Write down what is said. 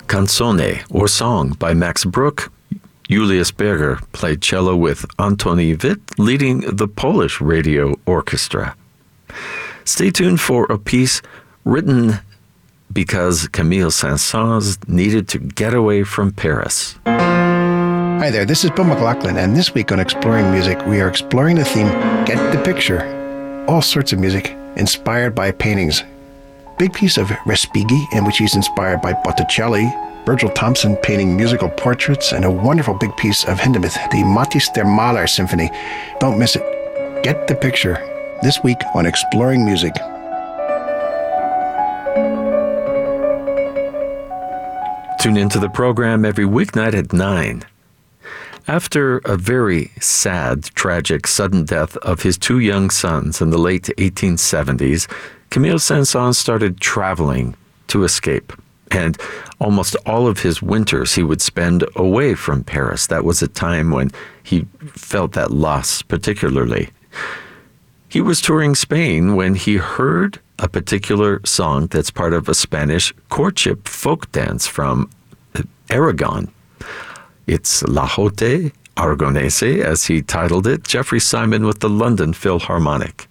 Canzone, or Song, by Max Bruch. Julius Berger played cello with Antoni Witt, leading the Polish Radio Orchestra. Stay tuned for a piece written because Camille Saint-Saëns needed to get away from Paris. Hi there, this is Bill McLaughlin, and this week on Exploring Music, we are exploring the theme, Get the Picture. All sorts of music inspired by paintings. Big piece of Respighi, in which he's inspired by Botticelli, Virgil Thomson painting musical portraits, and a wonderful big piece of Hindemith, the Matthäus der Maler Symphony. Don't miss it. Get the Picture, this week on Exploring Music. Tune into the program every weeknight at 9. After a very sad, tragic, sudden death of his two young sons in the late 1870s, Camille Saint-Saëns started traveling to escape. And almost all of his winters he would spend away from Paris. That was a time when he felt that loss particularly. He was touring Spain when he heard a particular song that's part of a Spanish courtship folk dance from Aragon. It's La Jote Aragonese, as he titled it, Geoffrey Simon with the London Philharmonic.